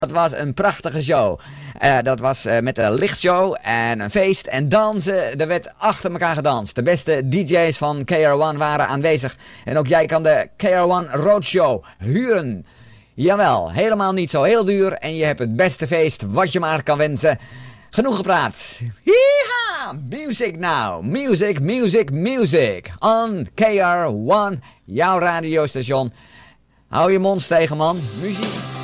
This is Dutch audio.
Dat was een prachtige show. Dat was met een lichtshow en een feest en dansen. Er werd achter elkaar gedanst. De beste DJ's van KR1 waren aanwezig. En ook jij kan de KR1 Roadshow huren. Jawel, helemaal niet zo heel duur. En je hebt het beste feest wat je maar kan wensen. Genoeg gepraat. Yeehaw! Music now. Music, music, music. On KR1, jouw radiostation. Hou je mond tegen, man. Muziek.